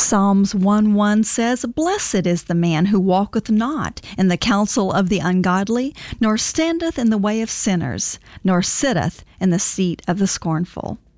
Psalms 1:1 says, "Blessed is the man who walketh not in the counsel of the ungodly, nor standeth in the way of sinners, nor sitteth in the seat of the scornful."